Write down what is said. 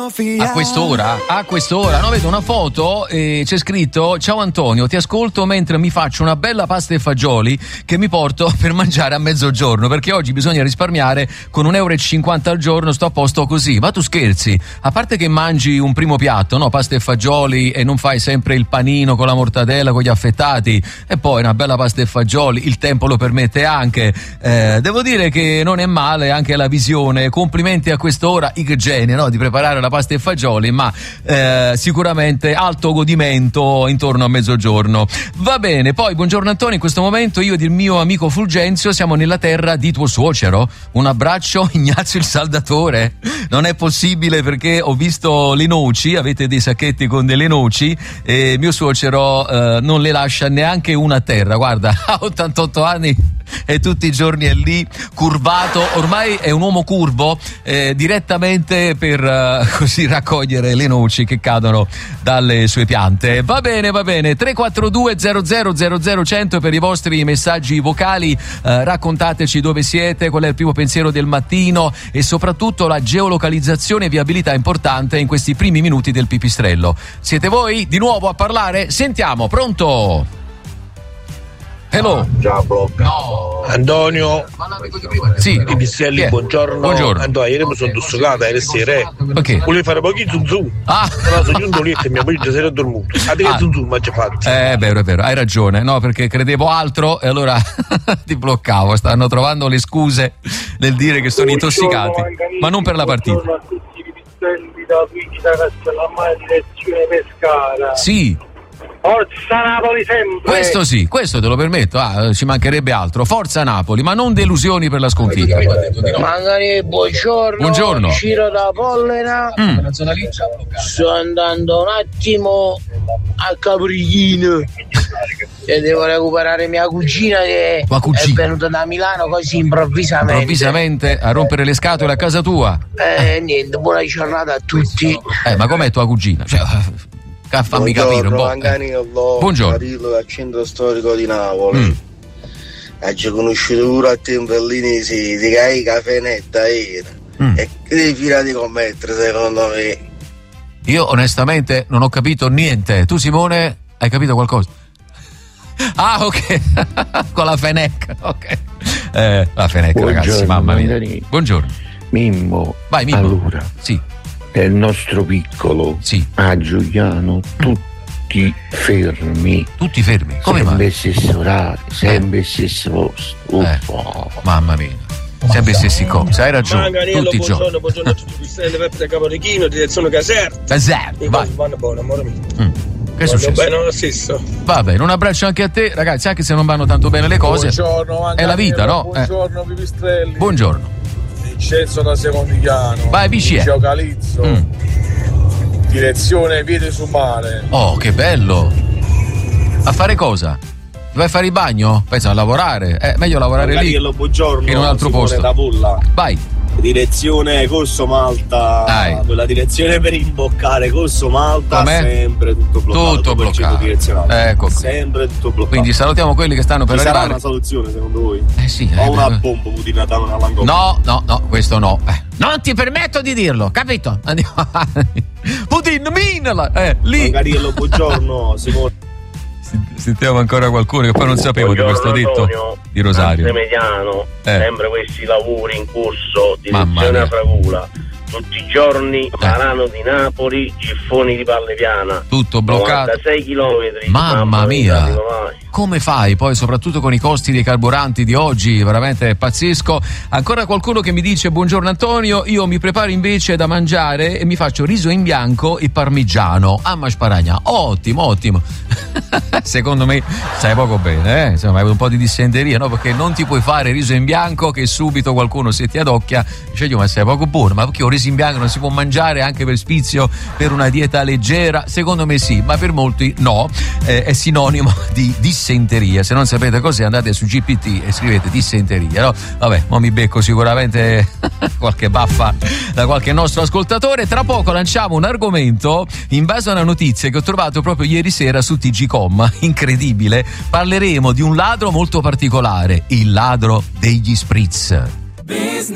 A quest'ora, no, vedo una foto e c'è scritto: ciao Antonio, ti ascolto mentre mi faccio una bella pasta e fagioli che mi porto per mangiare a mezzogiorno, perché oggi bisogna risparmiare, con €1,50 al giorno sto a posto così. Ma tu scherzi? A parte che mangi un primo piatto, no, pasta e fagioli, e non fai sempre il panino con la mortadella, con gli affettati, e poi una bella pasta e fagioli, il tempo lo permette anche. Devo dire che non è male anche la visione. Complimenti a quest'ora, Igene, no, di preparare la pasta e fagioli, ma sicuramente alto godimento intorno a mezzogiorno. Va bene, poi buongiorno Antonio, in questo momento io ed il mio amico Fulgenzio siamo nella terra di tuo suocero. Un abbraccio, Ignazio il Saldatore. Non è possibile, perché ho visto le noci, avete dei sacchetti con delle noci e mio suocero non le lascia neanche una a terra. Guarda, ha 88 anni e tutti i giorni è lì curvato, ormai è un uomo curvo, direttamente per così raccogliere le noci che cadono dalle sue piante. Va bene, 342 00 100 per i vostri messaggi vocali. Raccontateci dove siete, qual è il primo pensiero del mattino e soprattutto la geolocalizzazione e viabilità importante in questi primi minuti del pipistrello. Siete voi di nuovo a parlare? Sentiamo, pronto? Hello. Ciao blocca. No. Antonio. Sì. Pipistrelli, buongiorno. Buongiorno. Antonio, ieri mi sono distrugata ieri sera. Ok. Volevo fare pochi zunzun. Però sono giunto lì e mia moglie si era dormito. A te che zunzun mi ha fatto? È vero, hai ragione. No, perché credevo altro e allora ti bloccavo. Stanno trovando le scuse nel dire che sono intossicati, ma non per la partita. Buongiorno a tutti i pipistrelli da Luigi da Castellammare, direzione Pescara. Sì. Forza Napoli sempre! Questo sì, questo te lo permetto, ci mancherebbe altro. Forza Napoli, ma non delusioni per la sconfitta. Magari buongiorno. Ciro da Pollena. Sto andando un attimo a Capriglino e devo recuperare mia cugina che è venuta da Milano così improvvisamente a rompere le scatole a casa tua. Niente, buona giornata a tutti. Ma com'è tua cugina? Cioè, fammi capire un po'. Buongiorno. Carillo dal centro storico di Napoli. Oggi conosciuto pure a Tempellini City, che hai caffeinetta ieri. E che devi fila di commettere, secondo me? Io onestamente non ho capito niente. Tu Simone hai capito qualcosa? Ah, ok. Con la Fenec, ok. La Fenec, ragazzi, mamma mia. Buongiorno. Mimmo. Vai, Mimmo. Allora. Sì. È il nostro piccolo. Sì. A Giuliano, tutti fermi. Tutti fermi? Come sempre mai? Stesso orario, sempre stesso posto. Mamma mia. Sempre stessi cose, hai ragione. Tutti i giorni. Buongiorno a tutti i pipistrelli, Peppe da Capodichino, direzione Caserta. Vai. Vanno buono, amore mio. Che è successo? Bene lo stesso. Va bene, un abbraccio anche a te, ragazzi, anche se non vanno tanto bene le cose. Buongiorno, è la vita, no? Buongiorno pipistrelli. Buongiorno. Vincenzo da Secondigliano. Vai, vicino. Calizzo. Direzione Piede su Mare. Oh, che bello. A fare cosa? Vai a fare il bagno? Pensa a lavorare. Meglio lavorare lì buongiorno, che in un altro posto. Da Pulla. Vai. Direzione Corso Malta. Quella direzione per imboccare Corso Malta. Com'è? Sempre tutto bloccato. Tutto bloccato. Ecco. Sempre tutto bloccato. Quindi salutiamo quelli che stanno per Ci arrivare. sarà una soluzione secondo voi? Sì. Ho una bomba putinata una langomma. No, questo no. Non ti permetto di dirlo, capito? Andiamo avanti. Putin, minala! Lì. Cariello, buongiorno, Simone. Sentiamo ancora qualcuno che poi non sapevo di questo detto di Rosario. Mediano, sempre questi lavori in corso, direzione a Fragula. Tutti i giorni, Marano di Napoli, Giffoni di Pallepiana. Tutto bloccato. 96 chilometri. Mamma mia. Come fai? Poi soprattutto con i costi dei carburanti di oggi, veramente è pazzesco. Ancora qualcuno che mi dice: buongiorno Antonio, io mi preparo invece da mangiare e mi faccio riso in bianco e parmigiano. Ma sparagna, ottimo. Secondo me stai poco bene, insomma hai un po' di dissenteria, no? Perché non ti puoi fare riso in bianco che subito qualcuno se ti adocchia dice: io ma sei poco buono, ma perché ho riso in bianco non si può mangiare anche per sfizio, per una dieta leggera? Secondo me sì, ma per molti no. È sinonimo di dissenteria. Se non sapete cos'è, andate su GPT e scrivete dissenteria, no? Vabbè, mo mi becco sicuramente qualche baffa da qualche nostro ascoltatore. Tra poco lanciamo un argomento in base a una notizia che ho trovato proprio ieri sera su TGcom, incredibile. Parleremo di un ladro molto particolare, il ladro degli spritz.